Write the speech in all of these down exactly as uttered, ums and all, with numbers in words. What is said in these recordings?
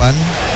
delapan.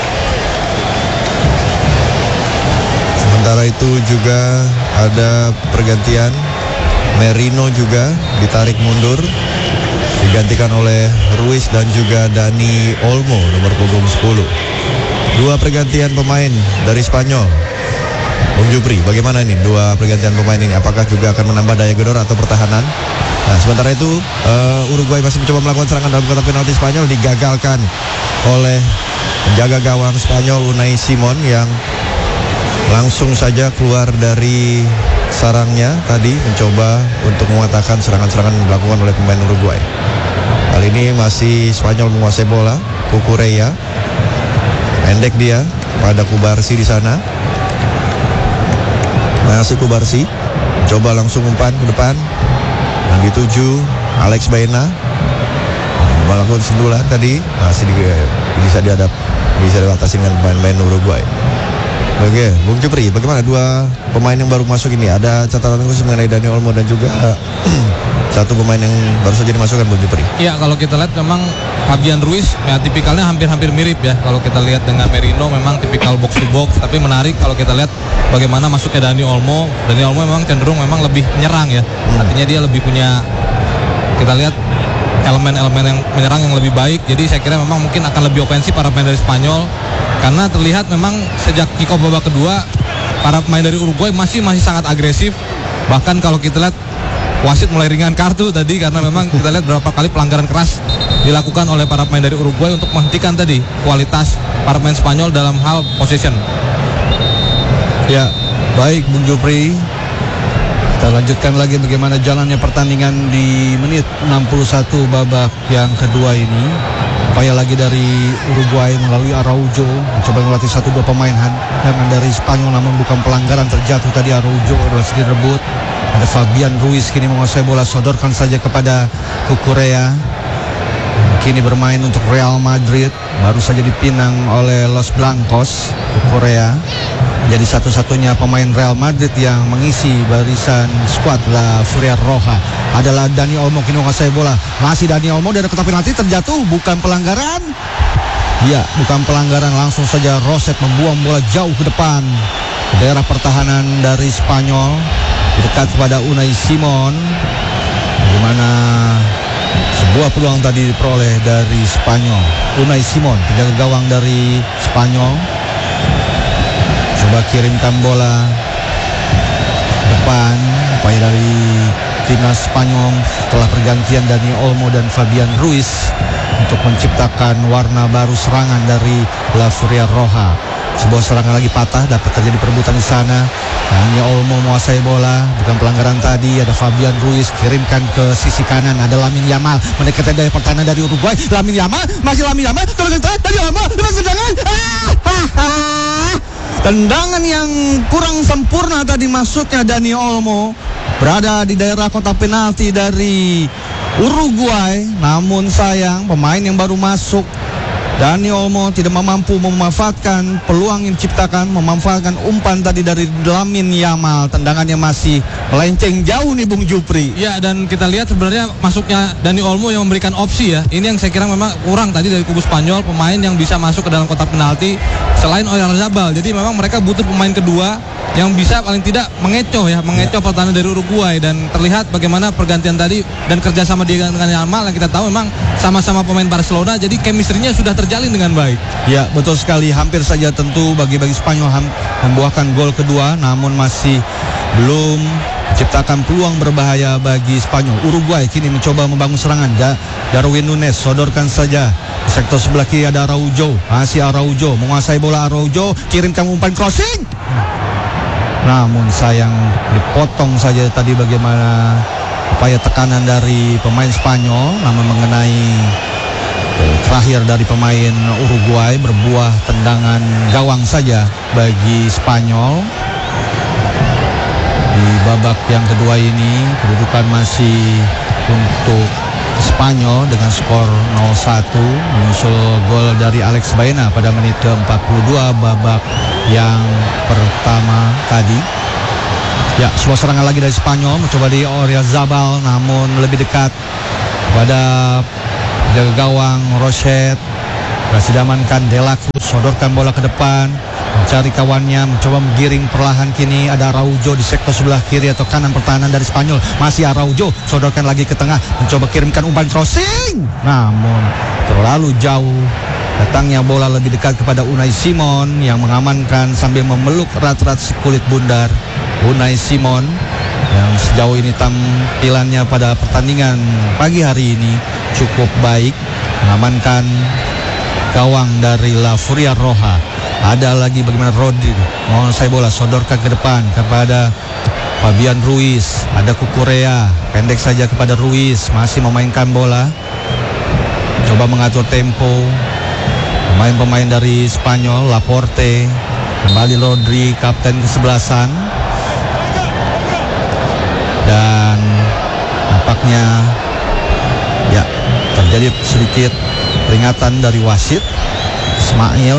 Sementara itu juga ada pergantian, Merino juga ditarik mundur, digantikan oleh Ruiz dan juga Dani Olmo nomor punggung sepuluh. Dua pergantian pemain dari Spanyol. Bung Jupri, bagaimana ini dua pergantian pemain ini? Apakah juga akan menambah daya gedor atau pertahanan? Nah, sementara itu uh, Uruguay masih mencoba melakukan serangan dalam kotak penalti Spanyol, digagalkan oleh penjaga gawang Spanyol Unai Simon yang langsung saja keluar dari sarangnya tadi mencoba untuk mengatakan serangan-serangan yang dilakukan oleh pemain Uruguay. Kali ini masih Spanyol menguasai bola. Cucurella pendek dia pada Kubarsi di sana. Masih Kubarsi coba langsung umpan ke depan yang dituju Alex Baena melakukan sentuhan tadi, masih di, bisa dihadap bisa diatasi dengan pemain-pemain Uruguay. Oke, Bung Jupri, bagaimana dua pemain yang baru masuk ini? Ada catatan khusus mengenai Dani Olmo dan juga satu pemain yang baru saja dimasukkan, Bung Jupri. Iya, kalau kita lihat memang Fabian Ruiz ya tipikalnya hampir-hampir mirip ya. Kalau kita lihat dengan Merino memang tipikal box to box, tapi menarik kalau kita lihat bagaimana masuknya Dani Olmo. Dani Olmo memang cenderung memang lebih menyerang ya. Hmm. Artinya dia lebih punya, kita lihat elemen-elemen yang menyerang yang lebih baik. Jadi saya kira memang mungkin akan lebih ofensif para pemain dari Spanyol, karena terlihat memang sejak kick off babak kedua para pemain dari Uruguay masih masih sangat agresif. Bahkan kalau kita lihat wasit mulai ringan kartu tadi karena memang kita lihat berapa kali pelanggaran keras dilakukan oleh para pemain dari Uruguay untuk menghentikan tadi kualitas para pemain Spanyol dalam hal possession. Ya, baik Bung Jupri. Kita lanjutkan lagi bagaimana jalannya pertandingan di menit enam puluh satu babak yang kedua ini. Upaya lagi dari Uruguay melalui Araujo, mencoba melatih satu dua pemain hadangan dari Spanyol, namun bukan pelanggaran, terjatuh tadi Araujo, masih direbut. Ada Fabian Ruiz kini menguasai bola, sodorkan saja kepada Cucurella. Kini bermain untuk Real Madrid, baru saja dipinang oleh Los Blancos. Cucurella jadi satu-satunya pemain Real Madrid yang mengisi barisan skuad La Furia Roja. Adalah Dani Olmo kini menguasai bola, masih Dani Olmo dari kotak penalti, terjatuh, bukan pelanggaran. Ya, bukan pelanggaran, langsung saja Roset membuang bola jauh ke depan ke daerah pertahanan dari Spanyol, dekat kepada Unai Simon, di mana sebuah peluang tadi diperoleh dari Spanyol. Unai Simon, penjaga gawang dari Spanyol, coba kirimkan bola depan. Upaya dari timnas Spanyol setelah pergantian Dani Olmo dan Fabian Ruiz untuk menciptakan warna baru serangan dari La Furia Roja. Sebuah serangan lagi patah, dapat terjadi perebutan di sana. Dani Olmo menguasai bola, bukan pelanggaran tadi. Ada Fabian Ruiz, kirimkan ke sisi kanan. Ada Lamine Yamal mendekati dari pertahanan dari Uruguay. Lamine Yamal, masih Lamine Yamal, terus Dani Olmo, terus tendangan. Ah, tendangan yang kurang sempurna tadi masuknya Dani Olmo, berada di daerah kotak penalti dari Uruguay. Namun sayang, pemain yang baru masuk Dani Olmo tidak mampu memanfaatkan peluang yang diciptakan, memanfaatkan umpan tadi dari Lamine Yamal. Tendangannya masih melenceng jauh nih Bung Jupri. Ya, dan kita lihat sebenarnya masuknya Dani Olmo yang memberikan opsi ya. Ini yang saya kira memang kurang tadi dari kubu Spanyol, pemain yang bisa masuk ke dalam kotak penalti selain Oyarzabal. Jadi memang mereka butuh pemain kedua yang bisa paling tidak mengecoh ya, mengecoh ya. Pertahanan dari Uruguay, dan terlihat bagaimana pergantian tadi dan kerjasama dia dengan Yamal yang kita tahu memang sama-sama pemain Barcelona, jadi chemistry-nya sudah terjalin dengan baik. Ya, betul sekali. Hampir saja tentu bagi-bagi Spanyol membuahkan gol kedua, namun masih belum menciptakan peluang berbahaya bagi Spanyol. Uruguay kini mencoba membangun serangan. Da- Darwin Nunes sodorkan saja di sektor sebelah kiri. Ada Araujo, masih Araujo menguasai bola. Araujo kirimkan umpan crossing, namun sayang dipotong saja tadi. Bagaimana upaya tekanan dari pemain Spanyol, namun mengenai eh, terakhir dari pemain Uruguay, berbuah tendangan gawang saja bagi Spanyol. Di babak yang kedua ini kedudukan masih untuk Spanyol dengan skor nol satu, menyusul gol dari Alex Baena pada menit ke empat puluh dua babak yang pertama tadi. Ya, sebuah serangan lagi dari Spanyol, mencoba di Oyarzabal, namun lebih dekat pada jaga gawang Roset. Kasih diamankan Dela Cruz, sodorkan bola ke depan, mencari kawannya, mencoba menggiring perlahan. Kini ada Araujo di sektor sebelah kiri atau kanan pertahanan dari Spanyol. Masih Araujo, sodorkan lagi ke tengah, mencoba kirimkan umpan crossing, namun terlalu jauh. Datangnya bola lebih dekat kepada Unai Simon yang mengamankan sambil memeluk erat-erat si kulit bundar. Unai Simon yang sejauh ini tampilannya pada pertandingan pagi hari ini cukup baik, mengamankan gawang dari La Furia Roja. Ada lagi bagaimana Rodri menguasai bola, sodorkan ke depan kepada Fabian Ruiz. Ada Kukurea, pendek saja kepada Ruiz, masih memainkan bola, coba mengatur tempo. Pemain-pemain dari Spanyol, Laporte, kembali Rodri, kapten kesebelasan. Dan nampaknya ya terjadi sedikit peringatan dari wasit Ismail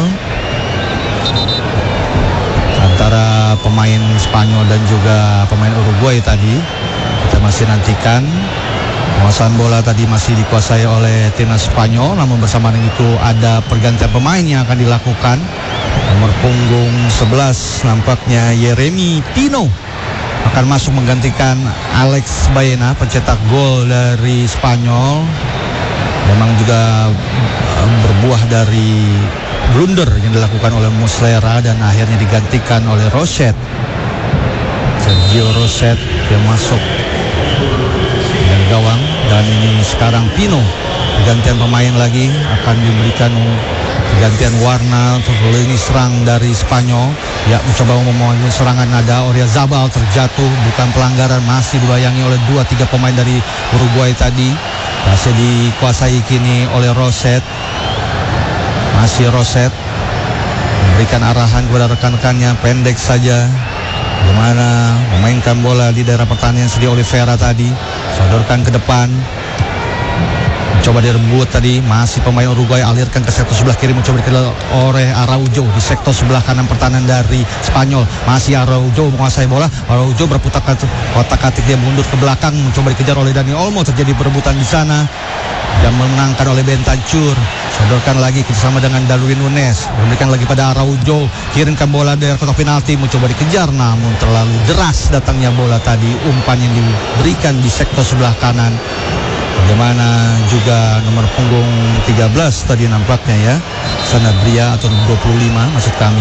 antara pemain Spanyol dan juga pemain Uruguay tadi. Kita masih nantikan. Penguasaan bola tadi masih dikuasai oleh timnas Spanyol, namun bersamaan itu ada pergantian pemain yang akan dilakukan. Nomor punggung sebelas nampaknya Yeremy Pino akan masuk menggantikan Alex Baena, pencetak gol dari Spanyol. Memang juga berbuah dari blunder yang dilakukan oleh Muslera dan akhirnya digantikan oleh Roset. Sergio Roset yang masuk dan gawang, dan ini sekarang Pino. Pergantian pemain lagi akan diberikan pergantian warna untuk lini serang dari Spanyol. Ya, mencoba memulai serangan, ada Oyarzabal terjatuh, bukan pelanggaran, masih dibayangi oleh dua tiga pemain dari Uruguay tadi. Masih dikuasai kini oleh Roset. Masih Roset memberikan arahan kepada rekan-rekannya, pendek saja. Bagaimana memainkan bola di daerah pertanian Sergio Oliveira tadi, sodorkan ke depan, coba direbut tadi, masih pemain Uruguay, alirkan ke sektor sebelah kiri, mencoba dikejar oleh Araujo di sektor sebelah kanan pertahanan dari Spanyol. Masih Araujo menguasai bola, Araujo berputar kotak-katik, dia mundur ke belakang, mencoba dikejar oleh Dani Olmo, terjadi perebutan di sana dan memenangkan oleh Bentancur. Sodorkan lagi bersama dengan Darwin Nunes, memberikan lagi pada Araujo, kirimkan bola dari kotak penalti, mencoba dikejar namun terlalu deras datangnya bola tadi. Umpan yang diberikan di sektor sebelah kanan. Bagaimana juga nomor punggung tiga belas tadi nampaknya ya, Sanabria atau dua puluh lima maksud kami.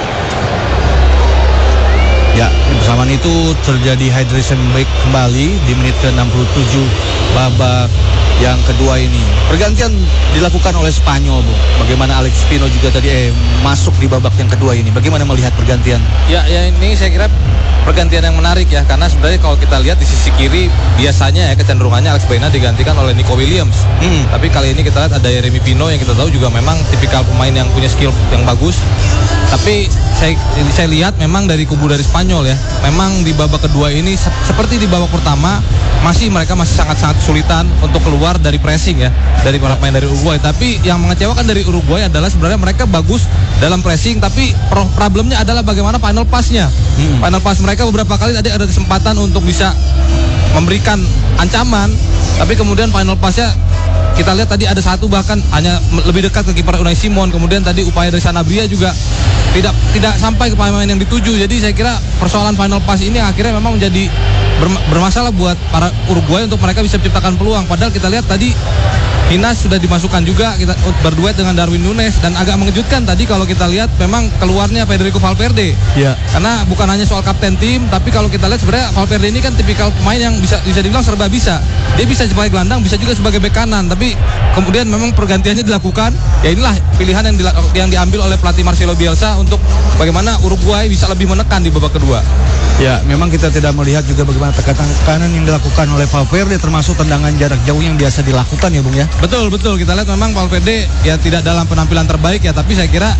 Ya, bersamaan itu terjadi hydration break kembali di menit ke enam puluh tujuh babak yang kedua ini. Pergantian dilakukan oleh Spanyol, Bu. Bagaimana Alex Pino juga tadi eh, masuk di babak yang kedua ini. Bagaimana melihat pergantian? Ya, ya ini saya kira pergantian yang menarik ya, karena sebenarnya kalau kita lihat di sisi kiri biasanya ya kecenderungannya Alex Baena digantikan oleh Nico Williams. Hmm. Tapi kali ini kita lihat ada Yeremy Pino yang kita tahu juga memang tipikal pemain yang punya skill yang bagus. Tapi saya saya lihat memang dari kubu dari Spanyol ya, memang di babak kedua ini se- seperti di babak pertama masih mereka masih sangat-sangat kesulitan untuk keluar dari pressing ya dari para pemain dari Uruguay. Tapi yang mengecewakan dari Uruguay adalah sebenarnya mereka bagus dalam pressing, tapi pro- problemnya adalah bagaimana final pass-nya. Hmm. Final pass mereka beberapa kali tadi ada kesempatan untuk bisa memberikan ancaman, tapi kemudian final pass-nya kita lihat tadi ada satu bahkan hanya lebih dekat ke kiper Unai Simon. Kemudian tadi upaya dari Sanabria juga tidak tidak sampai ke pemain yang dituju. Jadi saya kira persoalan final pass ini akhirnya memang menjadi bermasalah buat para Uruguay untuk mereka bisa menciptakan peluang. Padahal kita lihat tadi Hinas sudah dimasukkan juga, kita berduet dengan Darwin Nunes, dan agak mengejutkan tadi kalau kita lihat memang keluarnya Federico Valverde. Ya. Karena bukan hanya soal kapten tim, tapi kalau kita lihat sebenarnya Valverde ini kan tipikal pemain yang bisa bisa dibilang serba bisa. Dia bisa sebagai gelandang, bisa juga sebagai bek kanan, tapi kemudian memang pergantiannya dilakukan. Ya inilah pilihan yang dila- yang diambil oleh pelatih Marcelo Bielsa untuk bagaimana Uruguay bisa lebih menekan di babak kedua. Ya, memang kita tidak melihat juga bagaimana tekanan yang dilakukan oleh Valverde, termasuk tendangan jarak jauh yang biasa dilakukan ya, Bung ya. Betul, betul. Kita lihat memang Valverde ya tidak dalam penampilan terbaik ya, tapi saya kira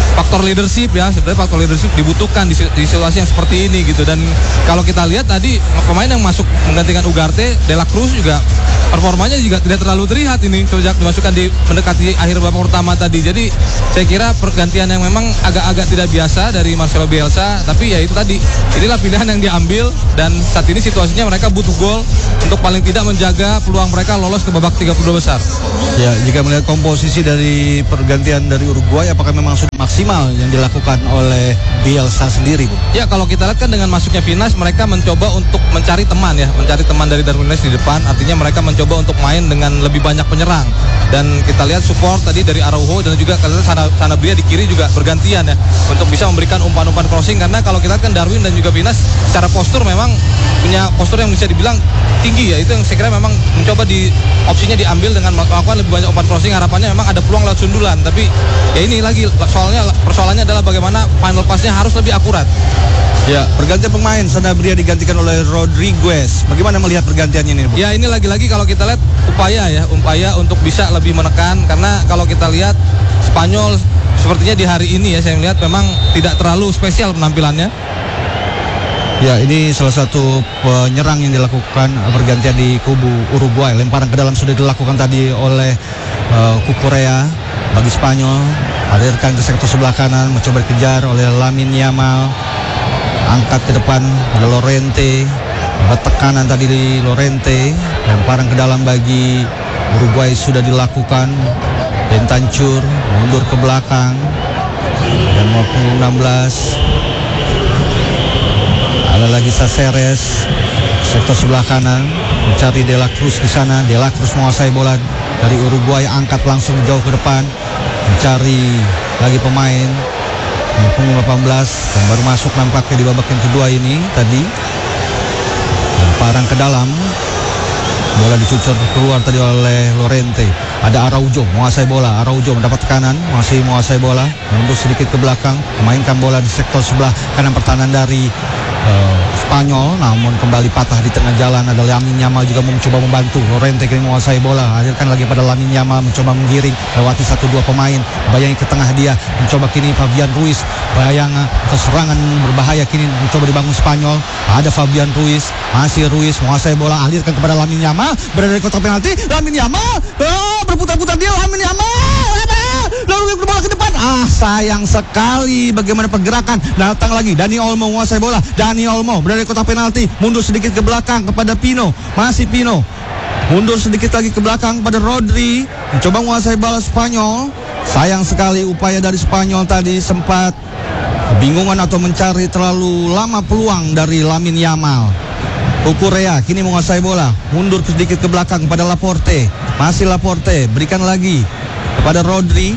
faktor leadership ya, sebenarnya faktor leadership dibutuhkan di, di situasi yang seperti ini gitu. Dan kalau kita lihat tadi pemain yang masuk menggantikan Ugarte, De La Cruz juga performanya juga tidak terlalu terlihat ini sejak dimasukkan di mendekati akhir babak pertama tadi. Jadi saya kira pergantian yang memang agak-agak tidak biasa dari Marcelo Bielsa, tapi ya itu tadi, inilah pilihan yang diambil dan saat ini situasinya mereka butuh gol untuk paling tidak menjaga peluang mereka lolos ke babak tiga puluh dua besar. Ya, jika melihat komposisi dari pergantian dari Uruguay, apakah memang sudah maksimal yang dilakukan oleh Bielsa sendiri, Bu? Ya, kalau kita lihat kan dengan masuknya Vinas, mereka mencoba untuk mencari teman ya, mencari teman dari Darwin Núñez di depan. Artinya mereka mencoba untuk main dengan lebih banyak penyerang. Dan kita lihat support tadi dari Araujo dan juga kalau Sana, Sanabria di kiri juga bergantian ya untuk bisa memberikan umpan-umpan crossing, karena kalau kita lihat kan Darwin dan juga Vinas secara postur memang punya postur yang bisa dibilang tinggi ya. Itu yang saya kira memang mencoba di opsinya diambil dengan melakukan lebih banyak umpan crossing, harapannya memang ada peluang lewat sundulan. Tapi ya ini lagi soalnya persoalannya adalah bagaimana final pass-nya harus lebih akurat. Ya, pergantian pemain, Sanabria digantikan oleh Rodriguez. Bagaimana melihat pergantiannya ini, Bu? Ya, ini lagi-lagi kalau kita lihat upaya ya, upaya untuk bisa lebih menekan, karena kalau kita lihat Spanyol sepertinya di hari ini ya, saya melihat memang tidak terlalu spesial penampilannya. Ya, ini salah satu penyerang yang dilakukan pergantian di kubu Uruguay. Lemparan ke dalam sudah dilakukan tadi oleh uh, Cucurella bagi Spanyol. Alirkan ke sektor sebelah kanan, mencoba dikejar oleh Lamine Yamal. Angkat ke depan ada Llorente. Ada tekanan tadi di Llorente. Lemparan ke dalam bagi Uruguay sudah dilakukan. Bentancur mundur ke belakang. Dan maupun enam belas. Ada lagi Saceres, sektor sebelah kanan, mencari De La Cruz di sana. De La Cruz menguasai bola dari Uruguay, angkat langsung jauh ke depan, mencari lagi pemain. Punggung delapan belas yang baru masuk nampaknya di babak yang kedua ini tadi. Lemparan ke dalam, bola dicucur keluar tadi oleh Llorente. Ada Araujo menguasai bola, Araujo mendapat tekanan, masih menguasai bola, mundur sedikit ke belakang, memainkan bola di sektor sebelah kanan pertahanan dari Uh, Spanyol, namun kembali patah di tengah jalan. Ada Lamine Yamal juga mencoba membantu. Llorente kini menguasai bola, hadirkan lagi pada Lamine Yamal, mencoba menggiring lewati satu dua pemain, bayangi ke tengah dia, mencoba kini Fabian Ruiz, bayang keserangan berbahaya kini mencoba dibangun Spanyol. Ada Fabian Ruiz, masih Ruiz menguasai bola, alirkan kepada Lamine Yamal, berada di kotak penalti. Lamine Yamal, oh, berputar-putar dia, Lamine Yamal, lalu bola ke depan. Ah, sayang sekali bagaimana pergerakan. Datang lagi Dani Olmo menguasai bola. Dani Olmo berada di kotak penalti, mundur sedikit ke belakang kepada Pino. Masih Pino. Mundur sedikit lagi ke belakang pada Rodri, mencoba menguasai bola Spanyol. Sayang sekali upaya dari Spanyol tadi, sempat kebingungan atau mencari terlalu lama peluang dari Lamine Yamal. Cucurella kini menguasai bola, mundur sedikit ke belakang kepada Laporte. Masih Laporte, berikan lagi kepada Rodri.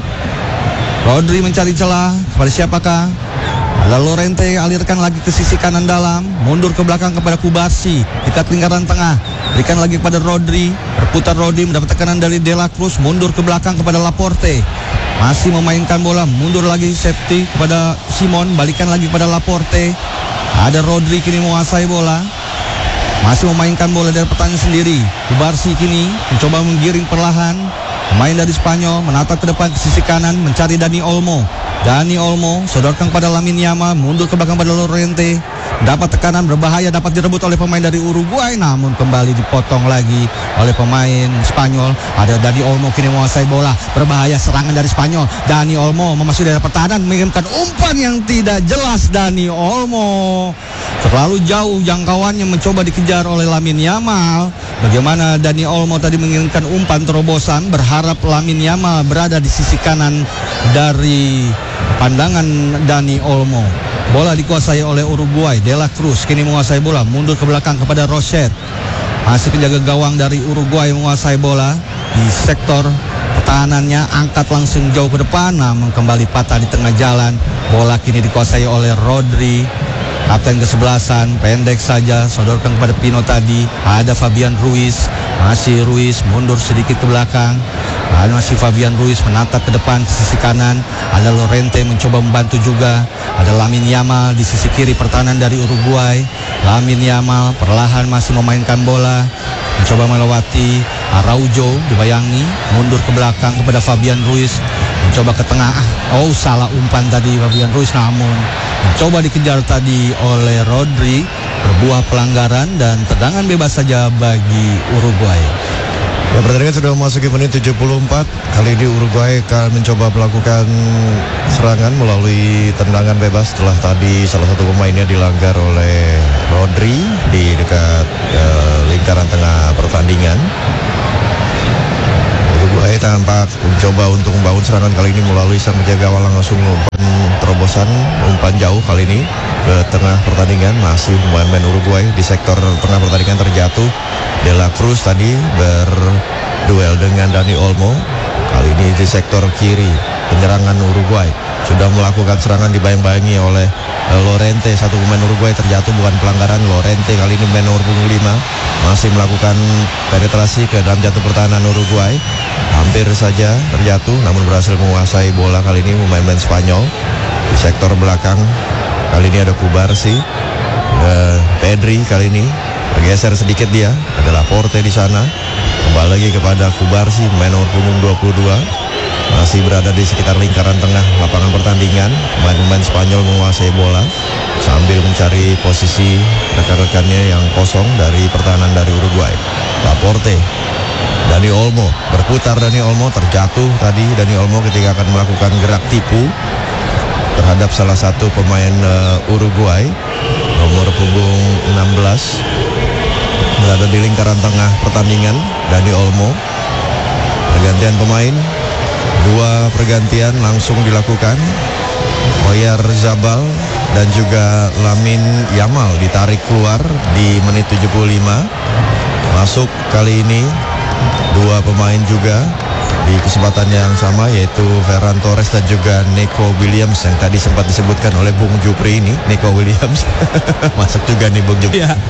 Rodri mencari celah kepada siapakah? Ada Llorente, alirkan lagi ke sisi kanan dalam, mundur ke belakang kepada Kubarsi, dekat lingkaran tengah, berikan lagi kepada Rodri, berputar Rodri, mendapat tekanan dari De La Cruz, mundur ke belakang kepada Laporte, masih memainkan bola, mundur lagi safety kepada Simon, balikan lagi kepada Laporte. Ada Rodri kini menguasai bola, masih memainkan bola dari pertahanan sendiri. Kubarsi kini mencoba menggiring perlahan. Pemain dari Spanyol menatap ke depan ke sisi kanan, mencari Dani Olmo. Dani Olmo sodorkan kepada Lamine Yamal, mundur ke belakang pada Llorente. Dapat tekanan berbahaya, dapat direbut oleh pemain dari Uruguay, namun kembali dipotong lagi oleh pemain Spanyol. Ada Dani Olmo kini menguasai bola, berbahaya serangan dari Spanyol. Dani Olmo memasuki daerah pertahanan, mengirimkan umpan yang tidak jelas. Dani Olmo terlalu jauh jangkauannya, mencoba dikejar oleh Lamine Yamal. Bagaimana Dani Olmo tadi mengirimkan umpan terobosan, berharap Lamine Yamal berada di sisi kanan dari pandangan Dani Olmo. Bola dikuasai oleh Uruguay. De La Cruz kini menguasai bola, mundur ke belakang kepada Roset. Masih penjaga gawang dari Uruguay menguasai bola di sektor pertahanannya, angkat langsung jauh ke depan, namun kembali patah di tengah jalan. Bola kini dikuasai oleh Rodri, kapten kesebelasan, pendek saja, sodorkan kepada Pino tadi. Ada Fabian Ruiz, masih Ruiz mundur sedikit ke belakang. Ada masih Fabian Ruiz menatap ke depan ke sisi kanan. Ada Llorente mencoba membantu juga. Ada Lamine Yamal di sisi kiri pertahanan dari Uruguay. Lamine Yamal perlahan masih memainkan bola, mencoba melewati Araujo, dibayangi, mundur ke belakang kepada Fabian Ruiz, coba ke tengah. Oh, salah umpan tadi Fabian Ruiz, namun coba dikejar tadi oleh Rodri, berbuah pelanggaran dan tendangan bebas saja bagi Uruguay. Ya, pertandingan sudah memasuki menit tujuh puluh empat. Kali ini Uruguay akan mencoba melakukan serangan melalui tendangan bebas setelah tadi salah satu pemainnya dilanggar oleh Rodri di dekat uh, lingkaran tengah pertandingan. Uruguay tampak mencoba untuk membangun serangan kali ini melalui sang penjaga gawang, langsung umpan terobosan, umpan jauh kali ini ke tengah pertandingan. Masih pemain-pemain Uruguay di sektor tengah pertandingan terjatuh. De La Cruz tadi berduel dengan Dani Olmo. Kali ini di sektor kiri penyerangan Uruguay sudah melakukan serangan dibayang-bayangi oleh Lorente. Satu pemain Uruguay terjatuh, bukan pelanggaran. Lorente kali ini pemain nomor punggung lima masih melakukan penetrasi ke dalam jatuh pertahanan Uruguay. Hampir saja terjatuh namun berhasil menguasai bola kali ini pemain-pemain Spanyol. Di sektor belakang kali ini ada Kubarsi, uh, Pedri kali ini bergeser sedikit, dia ada Laporte di sana. Kembali lagi kepada Kubarsi, pemain nomor punggung dua puluh dua, masih berada di sekitar lingkaran tengah lapangan pertandingan. Pemain-pemain Spanyol menguasai bola sambil mencari posisi rekan-rekannya yang kosong dari pertahanan dari Uruguay. Laporte, Dani Olmo, berputar Dani Olmo, terjatuh tadi Dani Olmo ketika akan melakukan gerak tipu terhadap salah satu pemain uh, Uruguay nomor punggung enam belas, berada di lingkaran tengah pertandingan. Dani Olmo, pergantian pemain, dua pergantian langsung dilakukan. Oyar Zabal dan juga Lamin Yamal ditarik keluar di menit tujuh puluh lima. Masuk kali ini dua pemain juga di kesempatan yang sama, yaitu Ferran Torres dan juga Nico Williams yang tadi sempat disebutkan oleh Bung Jupri ini. Nico Williams masuk juga nih Bung Jupri. Ya.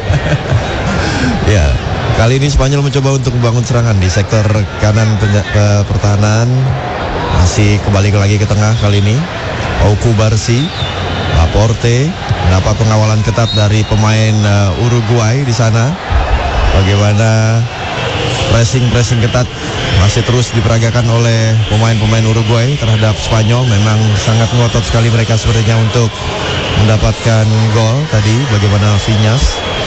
Ya, kali ini Spanyol mencoba untuk membangun serangan di sektor kanan penja- uh, pertahanan. Masih kembali lagi ke tengah kali ini. Auku Barsi, Laporte, mendapat pengawalan ketat dari pemain uh, Uruguay di sana. Bagaimana pressing-pressing ketat masih terus diperagakan oleh pemain-pemain Uruguay terhadap Spanyol. Memang sangat ngotot sekali mereka sepertinya untuk mendapatkan gol tadi. Bagaimana Viñas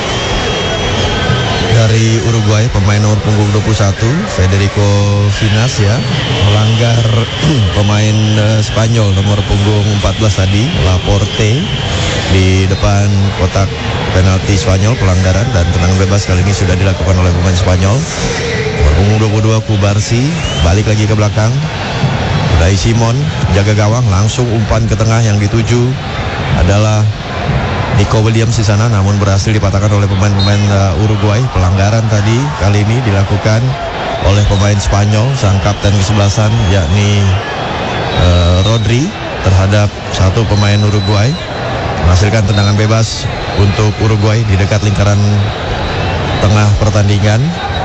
dari Uruguay, pemain nomor punggung dua puluh satu, Federico Viñas ya, melanggar pemain uh, Spanyol nomor punggung empat belas tadi, Laporte, di depan kotak penalti Spanyol, pelanggaran dan tendangan bebas kali ini sudah dilakukan oleh pemain Spanyol. Nomor punggung dua puluh dua Kubarsi balik lagi ke belakang. Unai Simon jaga gawang, langsung umpan ke tengah yang dituju adalah Nico Williams di sana, namun berhasil dipatahkan oleh pemain-pemain uh, Uruguay. Pelanggaran tadi kali ini dilakukan oleh pemain Spanyol, sang kapten kesebelasan yakni uh, Rodri terhadap satu pemain Uruguay. Menghasilkan tendangan bebas untuk Uruguay di dekat lingkaran tengah pertandingan.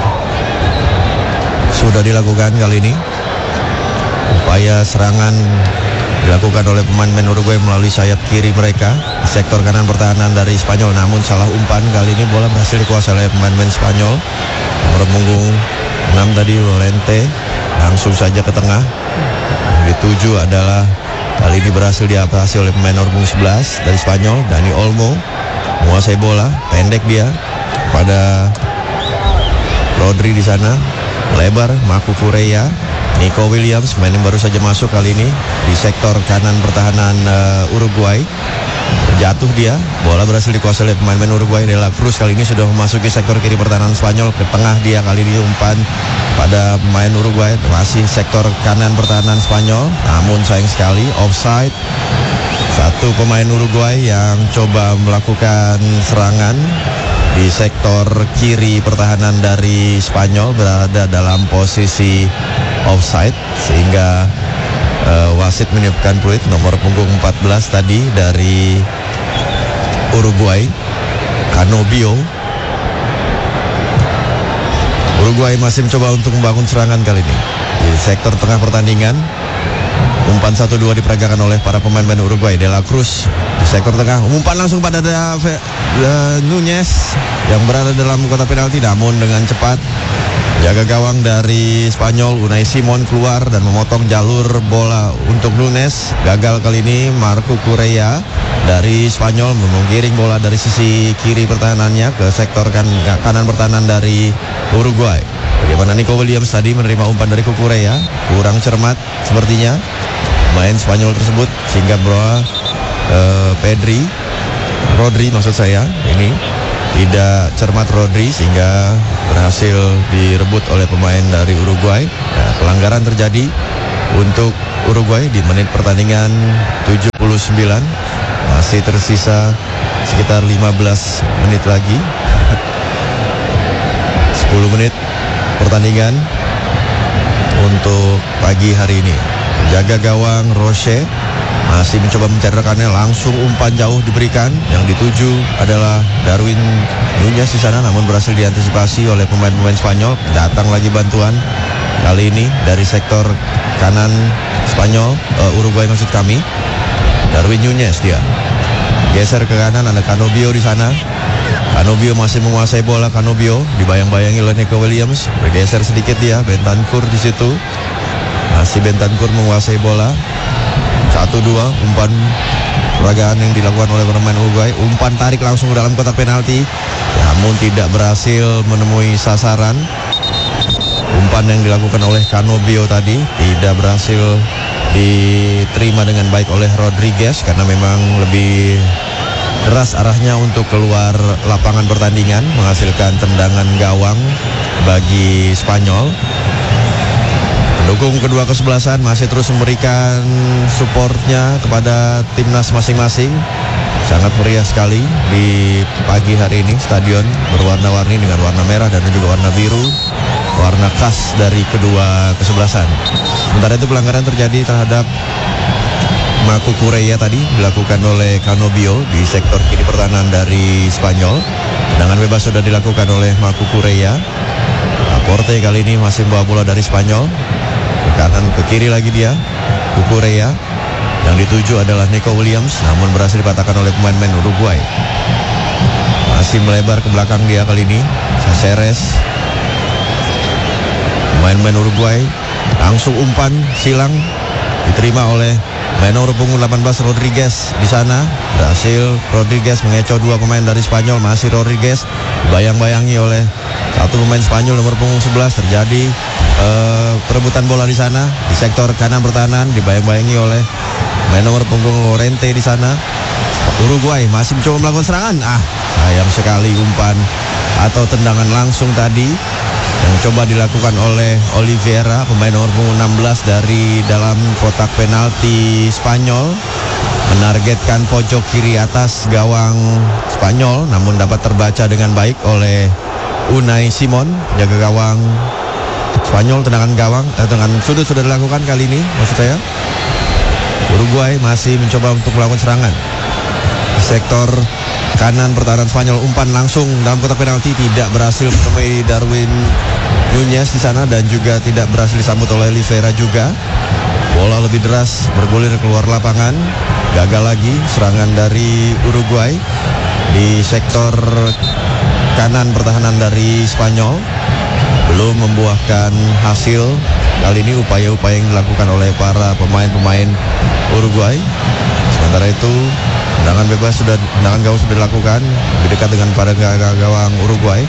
Sudah dilakukan kali ini. Upaya serangan dilakukan oleh pemain-pemain Uruguay melalui sayap kiri mereka di sektor kanan pertahanan dari Spanyol, namun salah umpan. Kali ini bola berhasil dikuasai oleh pemain-pemain Spanyol. Nomor punggung enam tadi Lorente langsung saja ke tengah. Yang dituju adalah kali ini berhasil diatasi oleh pemain nomor punggung sebelas dari Spanyol, Dani Olmo. Menguasai bola, pendek dia pada Rodri di sana. Lebar, Maku Kureya, Nico Williams, pemain yang baru saja masuk kali ini di sektor kanan pertahanan uh, Uruguay. Jatuh dia, bola berhasil dikuasai oleh pemain-pemain Uruguay. De La Cruz kali ini sudah memasuki sektor kiri pertahanan Spanyol, ke tengah dia kali ini umpan pada pemain Uruguay. Masih sektor kanan pertahanan Spanyol, namun sayang sekali offside. Satu pemain Uruguay yang coba melakukan serangan di sektor kiri pertahanan dari Spanyol berada dalam posisi offside, sehingga uh, wasit meniupkan peluit. Nomor punggung empat belas tadi dari Uruguay, Canobio. Uruguay masih mencoba untuk membangun serangan kali ini di sektor tengah pertandingan. Umpan satu dua diperagakan oleh para pemain-pemain Uruguay. De La Cruz di sektor tengah, umpan langsung pada David Nunez yang berada dalam kotak penalti, namun dengan cepat Jaga gawang dari Spanyol Unai Simon keluar dan memotong jalur bola untuk Nunes. Gagal kali ini Marco Correa dari Spanyol menggiring bola dari sisi kiri pertahanannya ke sektor kan, kanan pertahanan dari Uruguay. Bagaimana Nico Williams tadi menerima umpan dari Correa, kurang cermat sepertinya main Spanyol tersebut sehingga bola uh, Pedri Rodri maksud saya ini tidak cermat Rodri sehingga berhasil direbut oleh pemain dari Uruguay. Nah, pelanggaran terjadi untuk Uruguay di menit pertandingan tujuh puluh sembilan. Masih tersisa sekitar lima belas menit lagi. sepuluh menit pertandingan untuk pagi hari ini. Jaga gawang Roche masih mencoba mencari rekannya, langsung umpan jauh diberikan. Yang dituju adalah Darwin Nunez di sana, namun berhasil diantisipasi oleh pemain-pemain Spanyol. Datang lagi bantuan kali ini dari sektor kanan Spanyol, uh, Uruguay maksud kami. Darwin Nunez dia geser ke kanan, ada Canobio di sana. Canobio masih menguasai bola. Canobio dibayang-bayangi oleh Nico Williams, bergeser sedikit dia. Bentancur di situ, masih Bentancur menguasai bola. Satu dua umpan peragaan yang dilakukan oleh pemain Uruguay. Umpan tarik langsung ke dalam kotak penalti, namun tidak berhasil menemui sasaran. Umpan yang dilakukan oleh Canobio tadi tidak berhasil diterima dengan baik oleh Rodriguez karena memang lebih deras arahnya untuk keluar lapangan pertandingan, menghasilkan tendangan gawang bagi Spanyol. Pendukung kedua kesebelasan masih terus memberikan supportnya kepada timnas masing-masing. Sangat meriah sekali di pagi hari ini. Stadion berwarna-warni dengan warna merah dan juga warna biru, warna khas dari kedua kesebelasan. Sementara itu pelanggaran terjadi terhadap Marco Correa tadi dilakukan oleh Canobio di sektor kiri pertahanan dari Spanyol. Tendangan bebas sudah dilakukan oleh Marco Correa. Laporte kali ini masih membawa bola dari Spanyol. Ke kanan ke kiri lagi dia ke Correa. Yang dituju adalah Nico Williams, namun berhasil dipatahkan oleh pemain-pemain Uruguay. Masih melebar ke belakang dia kali ini Caceres. Pemain-pemain Uruguay langsung umpan silang diterima oleh main nomor punggung delapan belas Rodriguez di sana. Berhasil Rodriguez mengecoh dua pemain dari Spanyol. Masih Rodriguez bayang-bayangi oleh satu pemain Spanyol nomor punggung sebelas. Terjadi uh, perebutan bola di sana di sektor kanan pertahanan, dibayang-bayangi oleh main nomor punggung Lorente di sana. Uruguay masih mencoba melakukan serangan. Ah, sayang sekali umpan atau tendangan langsung tadi yang coba dilakukan oleh Oliveira, pemain nomor punggung enam belas dari dalam kotak penalti Spanyol, menargetkan pojok kiri atas gawang Spanyol, namun dapat terbaca dengan baik oleh Unai Simon, jaga gawang Spanyol. Tendangan gawang, eh, tendangan sudut sudah dilakukan kali ini, maksud saya. Uruguay masih mencoba untuk melakukan serangan di sektor kanan pertahanan Spanyol. Umpan langsung dalam kotak penalti tidak berhasil menemui Darwin Nunez di sana dan juga tidak berhasil disambut oleh Oliveira juga. Bola lebih deras bergulir keluar lapangan. Gagal lagi serangan dari Uruguay di sektor kanan pertahanan dari Spanyol. Belum membuahkan hasil kali ini upaya-upaya yang dilakukan oleh para pemain-pemain Uruguay. Sementara itu tendangan bebas sudah, tendangan gawang sudah dilakukan lebih dekat dengan pada gawang Uruguay.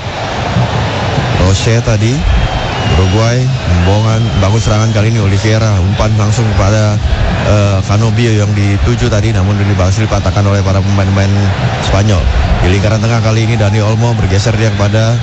Roche tadi Uruguay membangun bangun serangan kali ini Oliveira, umpan langsung kepada uh, Canobio yang dituju tadi, namun berhasil dipatahkan oleh para pemain-pemain Spanyol. Di lingkaran tengah kali ini Dani Olmo bergeser dia kepada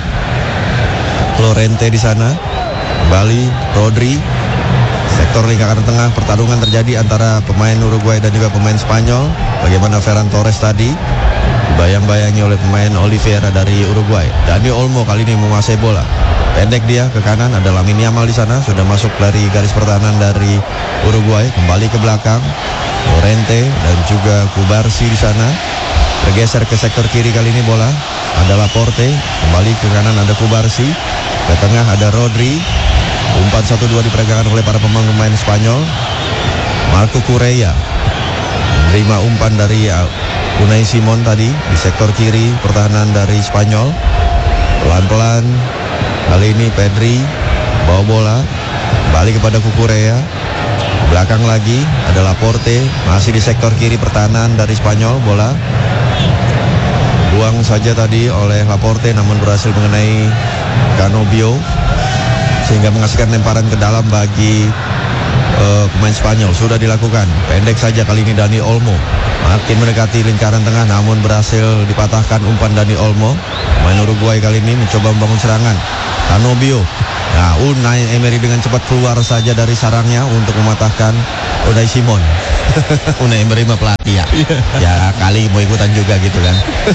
Lorente di sana. Kembali Rodri. Sektor lingkaran tengah, pertarungan terjadi antara pemain Uruguay dan juga pemain Spanyol. Bagaimana Ferran Torres tadi dibayang-bayangi oleh pemain Oliveira dari Uruguay. Dani Olmo kali ini menguasai bola. Pendek dia ke kanan, ada Lamine Yamal di sana, sudah masuk dari garis pertahanan dari Uruguay. Kembali ke belakang Lorente dan juga Kubarsi di sana. Bergeser ke sektor kiri kali ini bola. Ada Laporte, kembali ke kanan ada Kubarsi. Ke tengah ada Rodri. Umpan satu dua diperagakan oleh para pemain-pemain Spanyol. Marco Correa menerima umpan dari Unai Simon tadi di sektor kiri pertahanan dari Spanyol. Pelan-pelan kali ini Pedri bawa bola, balik kepada Cucurella. Belakang lagi ada Laporte, masih di sektor kiri pertahanan dari Spanyol. Bola buang saja tadi oleh Laporte, namun berhasil mengenai Canobio sehingga menghasilkan lemparan ke dalam bagi uh, pemain Spanyol. Sudah dilakukan, pendek saja kali ini Dani Olmo, makin mendekati lingkaran tengah, namun berhasil dipatahkan umpan Dani Olmo. Pemain Uruguay kali ini mencoba membangun serangan. Canobio, nah Unai Emery dengan cepat keluar saja dari sarangnya untuk mematahkan Unai Simon. Unai Emery mah pelatih ya. Ya kali mau ikutan juga gitu kan.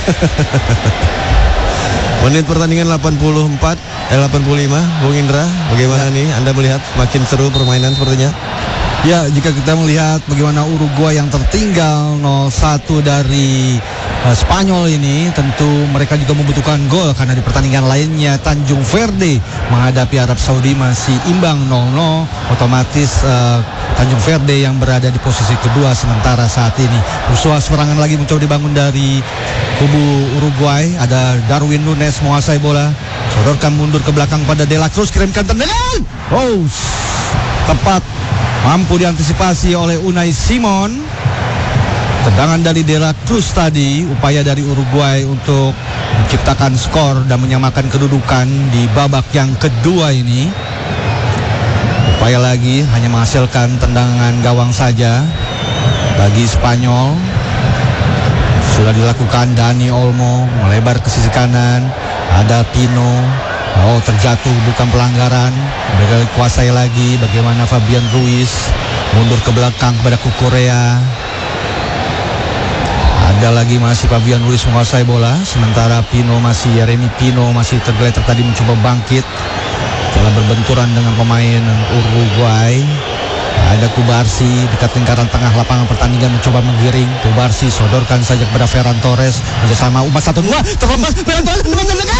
Menit pertandingan delapan puluh empat, eh delapan puluh lima, Bung Indra, bagaimana nih Anda melihat makin seru permainan sepertinya? Ya, jika kita melihat bagaimana Uruguay yang tertinggal nol satu dari uh, Spanyol ini, tentu mereka juga membutuhkan gol karena di pertandingan lainnya Tanjung Verde menghadapi Arab Saudi masih imbang nol nol. Otomatis uh, Tanjung Verde yang berada di posisi kedua sementara saat ini. Usaha serangan lagi mencoba dibangun dari kubu Uruguay. Ada Darwin Nunes menguasai bola, sodorkan mundur ke belakang pada De La Cruz, kirimkan tendangan. Oh, tepat, mampu diantisipasi oleh Unai Simon. Tendangan dari De La Cruz tadi, upaya dari Uruguay untuk menciptakan skor dan menyamakan kedudukan di babak yang kedua ini. Upaya lagi hanya menghasilkan tendangan gawang saja bagi Spanyol. Sudah dilakukan Dani Olmo melebar ke sisi kanan. Ada Pino. Oh, terjatuh, bukan pelanggaran. Mereka kuasai lagi. Bagaimana Fabian Ruiz mundur ke belakang kepada Cucurella. Ada lagi masih Fabian Ruiz menguasai bola. Sementara Pino masih, Yeremy Pino masih tergeletak tadi mencoba bangkit setelah berbenturan dengan pemain Uruguay. Ada Kubarsi dekat lingkaran tengah lapangan pertandingan mencoba menggiring. Kubarsi sodorkan saja kepada Ferran Torres. Bersama Umar satu dua. Terlepas Ferran Torres dengan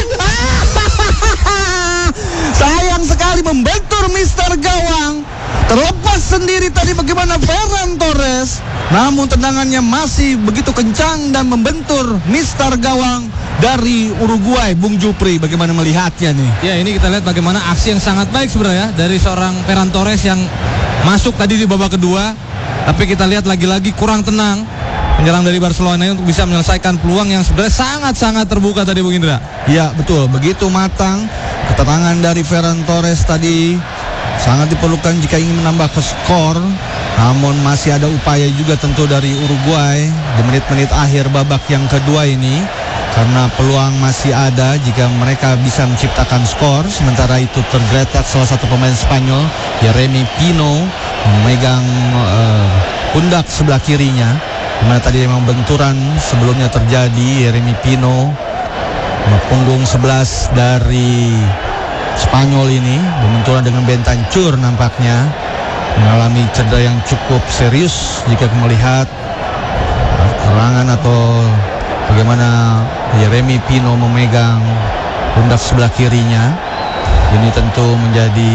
sayang sekali membentur Mister Gawang. Terlepas sendiri tadi bagaimana Ferran Torres. Namun tendangannya masih begitu kencang dan membentur Mister Gawang dari Uruguay. Bung Jupri, bagaimana melihatnya nih? Ya, ini kita lihat bagaimana aksi yang sangat baik sebenarnya dari seorang Ferran Torres yang masuk tadi di babak kedua. Tapi kita lihat lagi-lagi kurang tenang penyerang dari Barcelona untuk bisa menyelesaikan peluang yang sebenarnya sangat-sangat terbuka tadi, Bung Indra. Ya, betul, begitu matang. Ketenangan dari Ferran Torres tadi sangat diperlukan jika ingin menambah ke skor. Namun masih ada upaya juga tentu dari Uruguay di menit-menit akhir babak yang kedua ini, karena peluang masih ada jika mereka bisa menciptakan skor. Sementara itu tergeletak salah satu pemain Spanyol, Yeremy Pino, memegang uh, pundak sebelah kirinya, dimana tadi memang benturan sebelumnya terjadi. Yeremy Pino, punggung sebelas dari Spanyol ini, berbenturan dengan Bentancur, nampaknya mengalami cedera yang cukup serius jika melihat serangan atau bagaimana Yeremy Pino memegang pundak sebelah kirinya. Ini tentu menjadi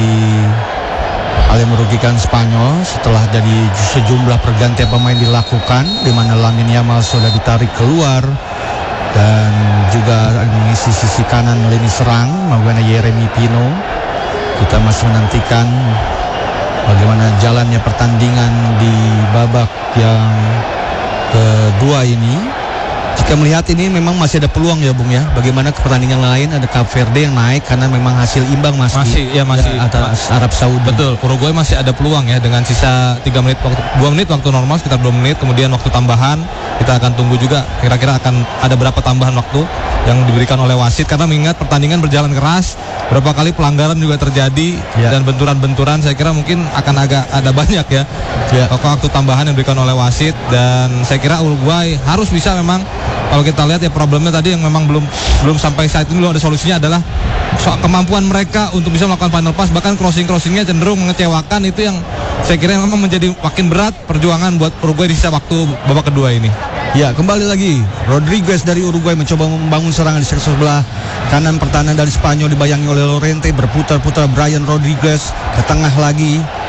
hal yang merugikan Spanyol setelah jadi sejumlah pergantian pemain dilakukan, di mana Lamine Yamal sudah ditarik keluar dan juga mengisi sisi kanan lini serang bagaimana Yeremy Pino. Kita masih menantikan bagaimana jalannya pertandingan di babak yang kedua ini. Jika melihat ini memang masih ada peluang ya, Bung ya. Bagaimana ke pertandingan lain ada Cape Verde yang naik karena memang hasil imbang masih, masih ya masih ya, atas Arab Saudi. Betul, Uruguay masih ada peluang ya dengan sisa tiga menit waktu, dua menit waktu normal, sekitar dua menit, kemudian waktu tambahan kita akan tunggu juga kira-kira akan ada berapa tambahan waktu yang diberikan oleh wasit, karena mengingat pertandingan berjalan keras, berapa kali pelanggaran juga terjadi ya, dan benturan-benturan saya kira mungkin akan agak ada banyak ya. Ya, waktu tambahan yang diberikan oleh wasit, dan saya kira Uruguay harus bisa memang, kalau kita lihat ya problemnya tadi yang memang belum belum sampai saat ini belum ada solusinya adalah so, kemampuan mereka untuk bisa melakukan final pass, bahkan crossing-crossingnya cenderung mengecewakan. Itu yang saya kira memang menjadi makin berat perjuangan buat Uruguay di sisa waktu babak kedua ini. Ya, kembali lagi Rodriguez dari Uruguay mencoba membangun serangan di sektor sebelah kanan pertahanan dari Spanyol, dibayangi oleh Lorente. Berputar-putar Brian Rodriguez ke tengah lagi,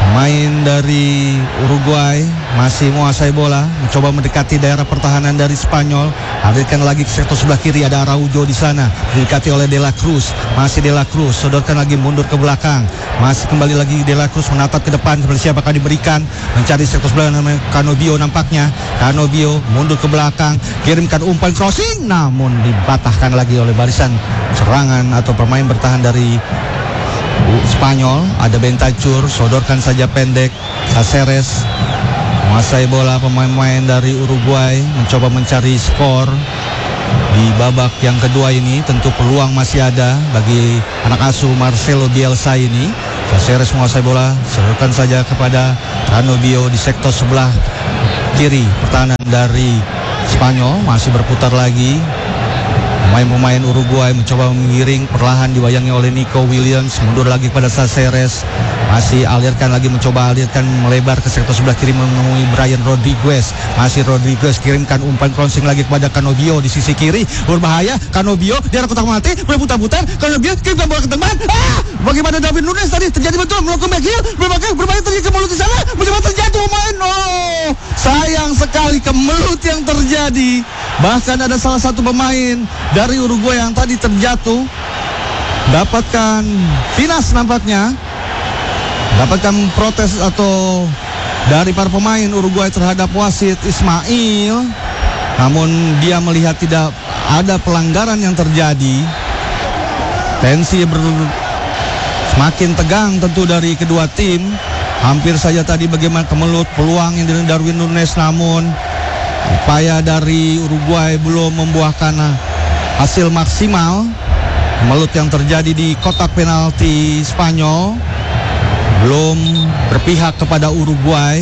Main dari Uruguay masih menguasai bola, mencoba mendekati daerah pertahanan dari Spanyol. Alirkan lagi ke sektor sebelah kiri, ada Araujo di sana, didekati oleh De La Cruz. Masih De La Cruz, sodorkan lagi mundur ke belakang. Masih kembali lagi De La Cruz menatap ke depan, kepada siapakah diberikan, mencari sektor sebelah namanya Canobio nampaknya. Canobio mundur ke belakang, kirimkan umpan crossing, namun dibatahkan lagi oleh barisan serangan atau pemain bertahan dari Spanyol. Ada Bentacur, sodorkan saja pendek. Caceres menguasai bola, pemain-pemain dari Uruguay mencoba mencari skor di babak yang kedua ini. Tentu peluang masih ada bagi anak asuh Marcelo Bielsa ini. Caceres menguasai bola, sodorkan saja kepada Canobio di sektor sebelah kiri pertahanan dari Spanyol. Masih berputar lagi, pemain-pemain Uruguay mencoba mengiring, perlahan dibayangi oleh Nico Williams. Mundur lagi kepada Caceres, masih alirkan lagi, mencoba alirkan melebar ke sektor sebelah kiri menemui Brian Rodriguez. Masih Rodriguez kirimkan umpan crossing lagi kepada Canobio di sisi kiri, berbahaya. Canobio di arah kotak mati, berputar-putar. Canobio kirimkan bola ke teman. Ah, bagaimana David Nunes tadi terjadi betul melakukan back heel, berbahaya, berbahaya terjadi kemelut di sana, bagaimana terjatuh pemain. Oh, sayang sekali kemelut yang terjadi. Bahkan ada salah satu pemain dari Uruguay yang tadi terjatuh, dapatkan finas nampaknya, dapatkan protes atau dari para pemain Uruguay terhadap wasit Ismail. Namun dia melihat tidak ada pelanggaran yang terjadi. Tensi ber semakin tegang tentu dari kedua tim. Hampir saja tadi bagaimana kemelut peluang yang dari Darwin Nunes, namun upaya dari Uruguay belum membuahkan hasil maksimal. Melut yang terjadi di kotak penalti Spanyol belum berpihak kepada Uruguay.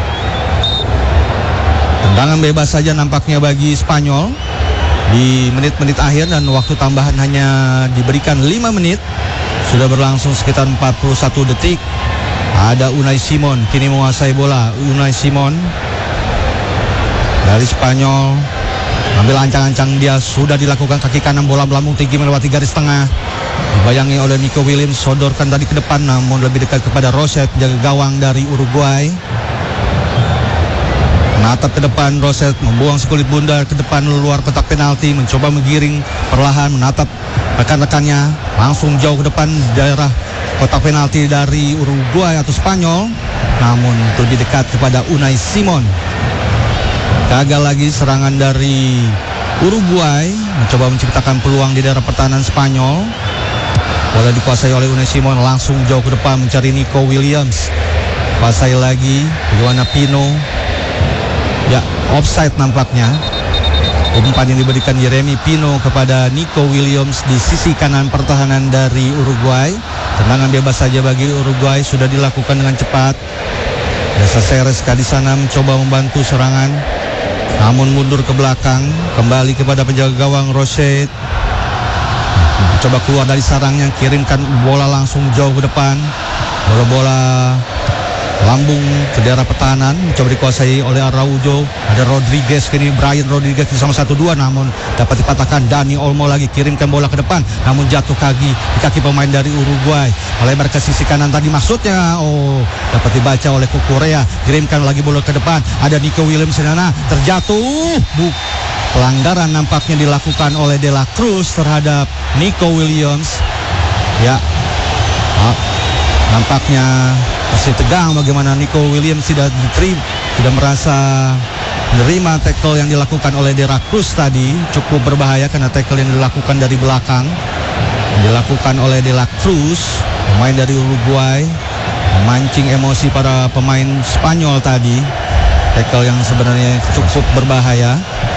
Tendangan bebas saja nampaknya bagi Spanyol di menit-menit akhir, dan waktu tambahan hanya diberikan lima menit. Sudah berlangsung sekitar empat puluh satu detik. Ada Unai Simon kini menguasai bola. Unai Simon dari Spanyol ambil ancang-ancang, dia sudah dilakukan kaki kanan, bola melambung tinggi melewati garis tengah, dibayangi oleh Nico Williams, sodorkan tadi ke depan namun lebih dekat kepada Roset, jaga gawang dari Uruguay. Menatap ke depan, Roset membuang sekulit bundar ke depan luar kotak penalti, mencoba menggiring perlahan, menatap rekan-rekannya, langsung jauh ke depan daerah kotak penalti dari Uruguay atau Spanyol, namun lebih dekat kepada Unai Simon. Gagal lagi serangan dari Uruguay, mencoba menciptakan peluang di daerah pertahanan Spanyol. Bola dikuasai oleh Unai Simon, langsung jauh ke depan mencari Nico Williams. Kuasai lagi, bagaimana Pino. Ya, offside nampaknya. Umpan yang diberikan Jeremy Pino kepada Nico Williams di sisi kanan pertahanan dari Uruguay. Tendangan bebas saja bagi Uruguay, sudah dilakukan dengan cepat. Caceres di sana mencoba membantu serangan, namun mundur ke belakang, kembali kepada penjaga gawang Roset. Coba keluar dari sarangnya, kirimkan bola langsung jauh ke depan. Bola-bola lambung ke daerah pertahanan, mencoba dikuasai oleh Araujo. Ada Rodriguez, kini Brian Rodriguez bersama satu dua, namun dapat dipatahkan. Dani Olmo lagi kirimkan bola ke depan, namun jatuh kaki di kaki pemain dari Uruguay. Melebar ke sisi kanan tadi maksudnya, oh dapat dibaca oleh Kukurea. Kirimkan lagi bola ke depan, ada Nico Williams di sana, terjatuh. Buk. Pelanggaran nampaknya dilakukan oleh De La Cruz terhadap Nico Williams. Ya, ah, nampaknya masih tegang bagaimana Nico Williams tidak diterima, tidak merasa menerima tackle yang dilakukan oleh De La Cruz tadi. Cukup berbahaya karena tackle yang dilakukan dari belakang, yang dilakukan oleh De La Cruz, pemain dari Uruguay, memancing emosi para pemain Spanyol tadi. Tackle yang sebenarnya cukup berbahaya.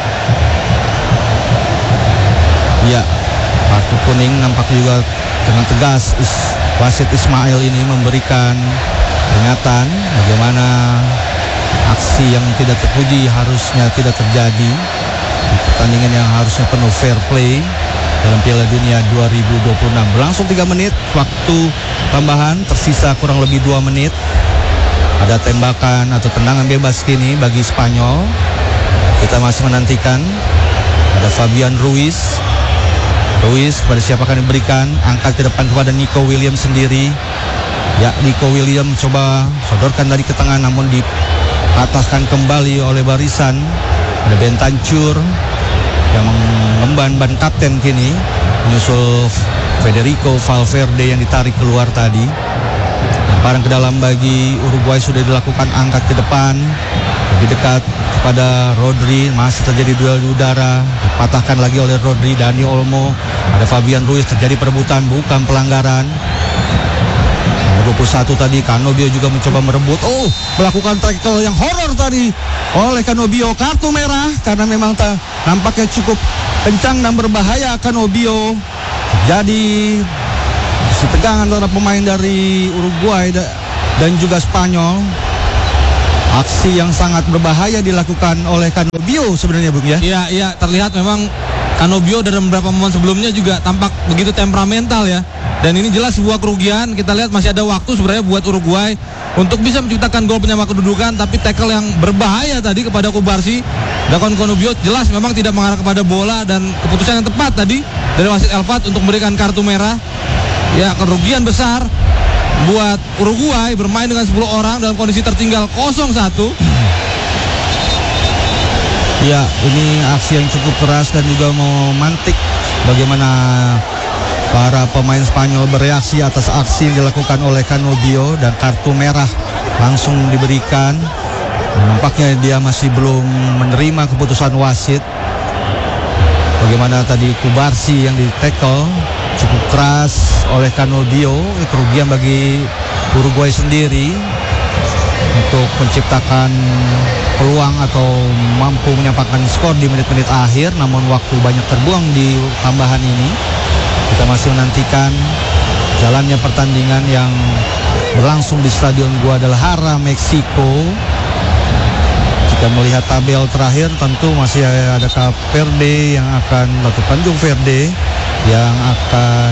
Ya, kartu kuning nampak juga dengan tegas. Is, wasit Ismail ini memberikan peringatan bagaimana aksi yang tidak terpuji harusnya tidak terjadi di pertandingan yang harusnya penuh fair play dalam Piala Dunia dua ribu dua puluh enam. Berlangsung tiga menit, waktu tambahan tersisa kurang lebih dua menit. Ada tembakan atau tendangan bebas kini bagi Spanyol. Kita masih menantikan. Ada Fabian Ruiz. Ruiz kepada siapa akan diberikan, angkat ke depan kepada Nico Williams sendiri. Ya, Nico William coba sodorkan dari ke tengah namun dipatahkan kembali oleh barisan. Ada Bentancur yang mengemban ban kapten kini, menyusul Federico Valverde yang ditarik keluar tadi. Lemparan ke dalam bagi Uruguay sudah dilakukan, angkat ke depan, lebih dekat kepada Rodri, masih terjadi duel di udara, dipatahkan lagi oleh Rodri. Dani Olmo, ada Fabian Ruiz, terjadi perebutan, bukan pelanggaran. dua puluh satu tadi, Canobio juga mencoba merebut. Oh, melakukan tackle yang horor tadi oleh Canobio. Kartu merah karena memang ta- nampaknya cukup kencang dan berbahaya Canobio. Jadi si tegang antara pemain dari Uruguay da- dan juga Spanyol. Aksi yang sangat berbahaya dilakukan oleh Canobio sebenarnya, Bung, ya. Iya, iya, terlihat memang Canobio dalam beberapa momen sebelumnya juga tampak begitu temperamental ya. Dan ini jelas sebuah kerugian. Kita lihat masih ada waktu sebenarnya buat Uruguay untuk bisa menciptakan gol penyama kedudukan, tapi tackle yang berbahaya tadi kepada Kubarsi. Dan Canobio jelas memang tidak mengarah kepada bola, dan keputusan yang tepat tadi dari wasit Elvat untuk memberikan kartu merah. Ya, kerugian besar buat Uruguay bermain dengan sepuluh orang dalam kondisi tertinggal nol satu. Ya, ini aksi yang cukup keras dan juga memantik bagaimana para pemain Spanyol bereaksi atas aksi yang dilakukan oleh Canobio, dan kartu merah langsung diberikan. Nampaknya dia masih belum menerima keputusan wasit. Bagaimana tadi Kubarsi yang di-tackle cukup keras oleh Canobio, kerugian bagi Uruguay sendiri untuk menciptakan peluang atau mampu menyampaikan skor di menit-menit akhir, namun waktu banyak terbuang di tambahan ini. Kita masih menantikan jalannya pertandingan yang berlangsung di Stadion Guadalajara, Meksiko. Jika melihat tabel terakhir, tentu masih ada Cape Verde yang akan, atau Tanjung Verde yang akan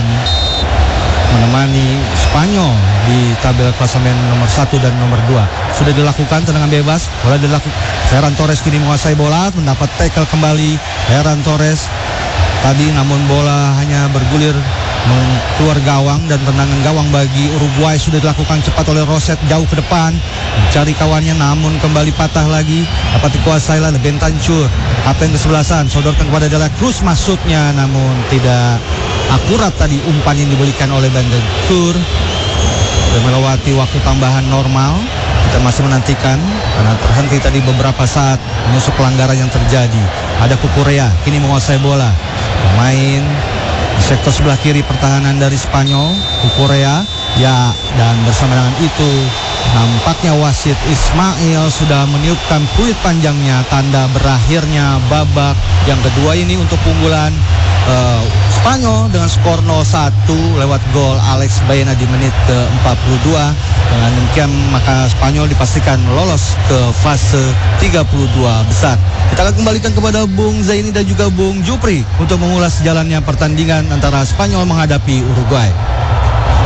menemani Spanyol di tabel klasemen nomor satu dan nomor dua. Sudah dilakukan tendangan bebas, bola dilakukan. Ferran Torres kini menguasai bola, mendapat tackle kembali Ferran Torres tadi, namun bola hanya bergulir keluar gawang, dan tendangan gawang bagi Uruguay sudah dilakukan cepat oleh Roset, jauh ke depan mencari kawannya, namun kembali patah lagi, dapat dikuasai oleh Bentancur. Apa yang kesebelasan sodorkan kepada De La Cruz, masuknya namun tidak akurat tadi umpan yang diberikan oleh Bentancur. Dan melewati waktu tambahan normal. Kita masih menantikan karena terhenti tadi beberapa saat menyusul pelanggaran yang terjadi. Ada Kukurea kini menguasai bola, pemain di sektor sebelah kiri pertahanan dari Spanyol, Kukurea. Ya, dan bersama dengan itu nampaknya wasit Ismail sudah meniupkan peluit panjangnya, tanda berakhirnya babak yang kedua ini untuk keunggulan uh, Spanyol dengan skor nol satu lewat gol Alex Baena di menit ke empat puluh dua. Dengan demikian maka Spanyol dipastikan lolos ke fase tiga puluh dua besar. Kita akan kembalikan kepada Bung Zaini dan juga Bung Jupri untuk mengulas jalannya pertandingan antara Spanyol menghadapi Uruguay.